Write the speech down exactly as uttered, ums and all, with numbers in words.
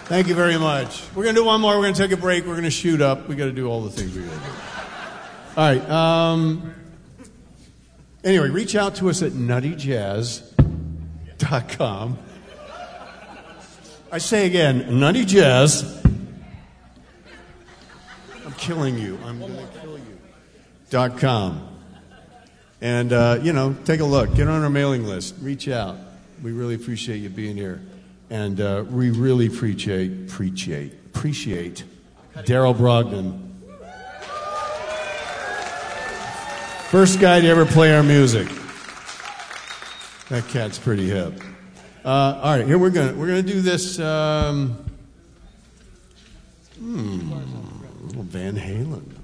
Thank you very much. We're going to do one more. We're going to take a break. We're going to shoot up. We got to do all the things we got to do. All right. Um, anyway, reach out to us at nutty jazz dot com. I say again, nutty jazz. I'm killing you. I'm going to kill you. Dot com. And, uh, you know, take a look. Get on our mailing list. Reach out. We really appreciate you being here. And uh, we really appreciate, appreciate, appreciate Daryl Brogdon. First guy to ever play our music. That cat's pretty hip. Uh, all right, here we're gonna we're gonna do this. Um, hmm, Van Halen.